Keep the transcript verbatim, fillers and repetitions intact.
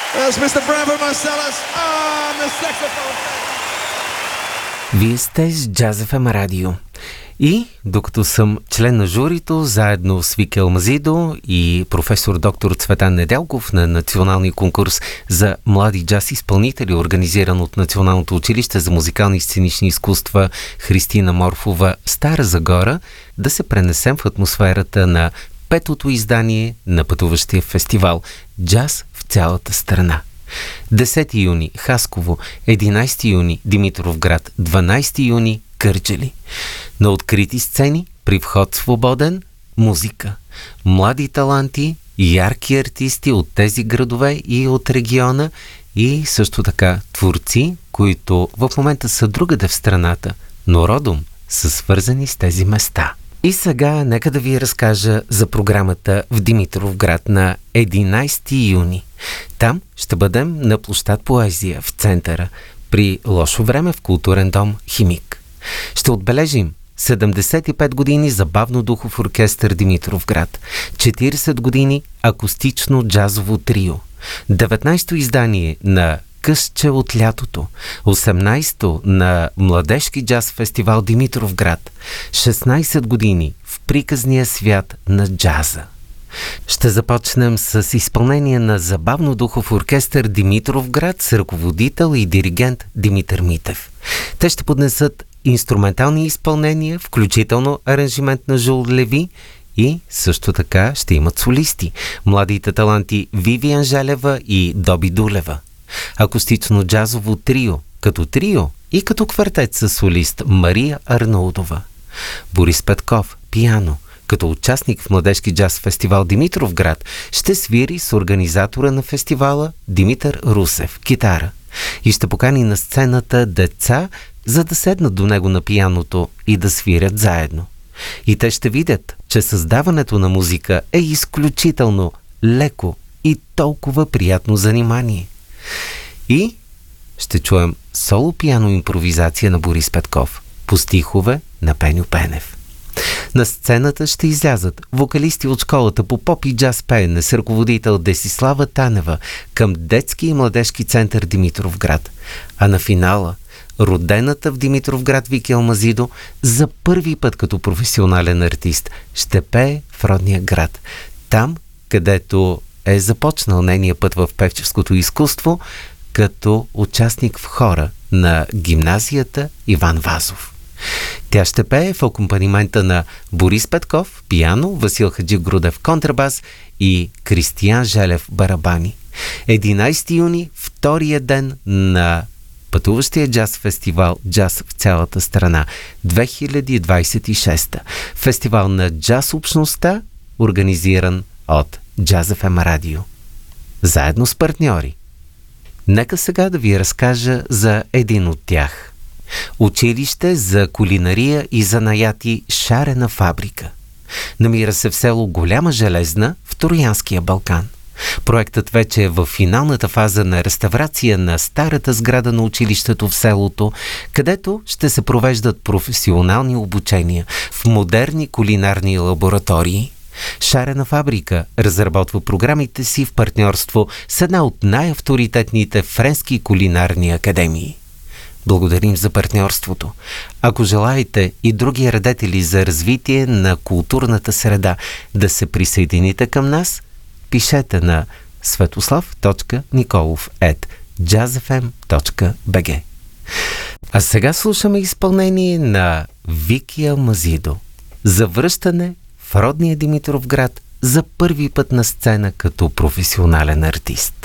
That's мистер Bramford Marcellus on the saxophone. Вие сте с Jazz еф ем радио. И докато съм член на журито, заедно с Вики Алмазидо и професор доктор Цветан Неделков на националния конкурс за млади джаз изпълнители, организиран от Националното училище за музикални и сценични изкуства Христина Морфова, Стара Загора, да се пренесем в атмосферата на петото издание на пътуващия фестивал «Джаз в цялата страна». десети юни Хасково, единайсети юни Димитровград, дванайсети юни Кърджали. На открити сцени, при вход свободен, музика. Млади таланти, ярки артисти от тези градове и от региона и също така творци, които в момента са другаде в страната, но родом са свързани с тези места. И сега нека да ви разкажа за програмата в Димитровград на единайсети юни. Там ще бъдем на площад Поезия в центъра, при лошо време в културен дом Химик. Ще отбележим седемдесет и пет години забавно-духов оркестър Димитровград, четирийсет години акустично джазово трио, деветнайсето издание на Късче от лятото, осемнайсето на Младежки джаз фестивал Димитровград, шестнайсет години в приказния свят на джаза. Ще започнем с изпълнение на забавно-духов оркестър Димитровград с ръководител и диригент Димитър Митев. Те ще поднесат инструментални изпълнения, включително аранжимент на Жул Леви, и също така ще имат солисти, младите таланти Вивиан Жалева и Доби Дулева. Акустично джазово трио, като трио и като квартет с солист Мария Арнаудова. Борис Петков, пиано, като участник в Младежки джаз фестивал Димитровград, ще свири с организатора на фестивала Димитър Русев, китара, и ще покани на сцената деца, за да седнат до него на пианото и да свирят заедно. И те ще видят, че създаването на музика е изключително леко и толкова приятно занимание. И ще чуем соло пиано импровизация на Борис Петков по стихове на Пеню Пенев. На сцената ще излязат вокалисти от школата по поп и джаз пеене с ръководител Десислава Танева към детски и младежки център Димитровград. А на финала родената в Димитровград Вики Алмазидо за първи път като професионален артист ще пее в родния град. Там, където е започнал нейния път в певческото изкуство, като участник в хора на гимназията Иван Вазов. Тя ще пее в акомпанимента на Борис Петков, пиано, Васил Хаджигрудев, контрабас и Кристиян Желев, барабани. единайсети юни, втория ден на пътуващия джаз фестивал «Джаз в цялата страна» две хиляди двайсет и шеста. Фестивал на джаз общността, организиран от Jazz еф ем радио. Заедно с партньори. Нека сега да ви разкажа за един от тях. Училище за кулинария и занаяти Шарена фабрика. Намира се в село Голяма Железна в Троянския Балкан. Проектът вече е в финалната фаза на реставрация на старата сграда на училището в селото, където ще се провеждат професионални обучения в модерни кулинарни лаборатории. Шарена фабрика разработва програмите си в партньорство с една от най-авторитетните френски кулинарни академии. Благодарим за партньорството. Ако желаете и други радетели за развитие на културната среда да се присъедините към нас, пишете на светослав точка николов ет джаз еф ем точка би джи. А сега слушаме изпълнение на Вики Алмазидо за връщане в родния Димитровград за първи път на сцена като професионален артист.